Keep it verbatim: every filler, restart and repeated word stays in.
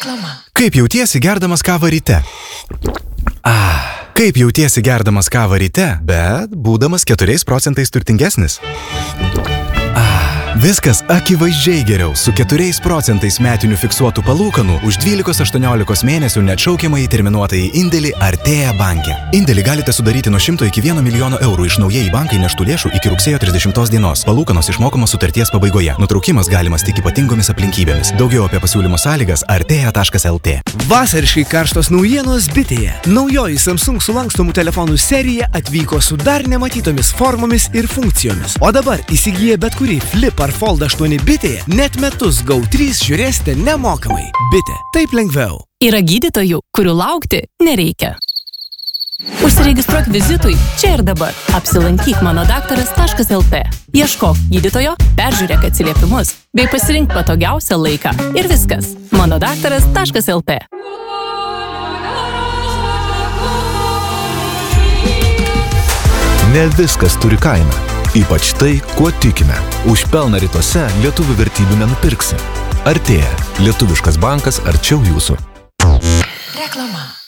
Reklama. Kaip jautiesi gerdamas kavą ryte? Ah, kaip jautiesi gerdamas kavą ryte, bet būdamas keturiais procentais turtingesnis? Viskas akivaizdžiai geriau su keturiais procentais metinių fiksuotų palūkanų už dvylikos aštuoniolikos mėnesių neatšaukiamai terminuotąjį indėlį Artea banke. Indėlį galite sudaryti nuo šimto iki vieno milijono eurų iš naujai bankai neštų lėšų iki rugsėjo trisdešimtos dienos. Palūkanos išmokamos sutarties pabaigoje. Nutraukimas galimas tik ypatingomis aplinkybėmis. Daugiau apie pasiūlymo sąlygas artea taškas lt. Vasariškai karštos naujienos Bitėje. Naujoji Samsung sulankstomų telefonų serija atvyko su dar nematytomis formomis ir funkcijomis. O dabar įsigyję bet kurį Flip ar Fold aštuoni Bitėje, net metus Go trys žiūrėsite nemokamai. Bitė. Taip lengviau. Yra gydytojų, kurių laukti nereikia. Užsiregistruok vizitui čia ir dabar. Apsilankyk manodaktaras taškas lt. Ieškok gydytojo, peržiūrėk atsiliepimus, bei pasirink patogiausią laiką. Ir viskas. manodaktaras taškas lt. Ne viskas turi kainą. Ypač tai, kuo tikime. Už pelną rytuose lietuvių vertybių nenupirksi. Artėja. Lietuviškas bankas arčiau jūsų. Reklama.